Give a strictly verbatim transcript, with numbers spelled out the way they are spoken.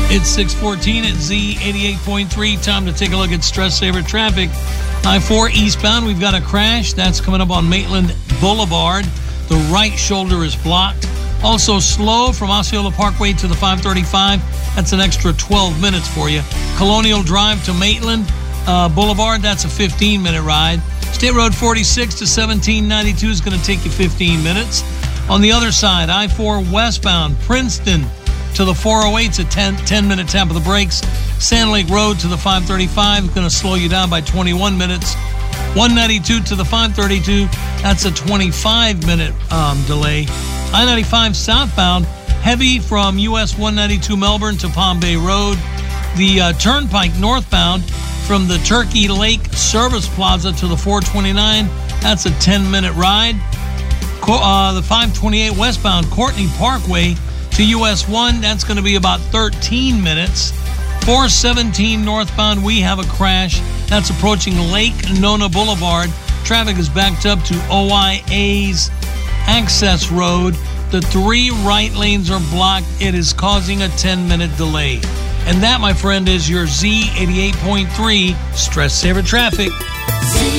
It's six fourteen at Z eighty-eight point three. Time to take a look at Stress Saver traffic. I four eastbound, we've got a crash. That's coming up on Maitland Boulevard. The right shoulder is blocked. Also slow from Osceola Parkway to the five thirty-five. That's an extra twelve minutes for you. Colonial Drive to Maitland uh, Boulevard, that's a fifteen minute ride. State Road forty-six to seventeen ninety-two is going to take you fifteen minutes. On the other side, I four westbound, Princeton to the four oh eight's a ten, ten minute tap of the brakes. Sand Lake Road to the five thirty-five is going to slow you down by twenty-one minutes. one ninety-two to the five thirty-two, that's a twenty-five minute um, delay. I ninety-five southbound, heavy from U S one ninety-two Melbourne to Palm Bay Road. The uh, Turnpike northbound from the Turkey Lake Service Plaza to the four twenty-nine, that's a ten minute ride. Co- uh, the five twenty-eight westbound, Courtney Parkway to U S one, that's going to be about thirteen minutes. four seventeen northbound, we have a crash. That's approaching Lake Nona Boulevard. Traffic is backed up to O I A's Access Road. The three right lanes are blocked. It is causing a ten minute delay. And that, my friend, is your Z eighty-eight point three Stress Saver traffic.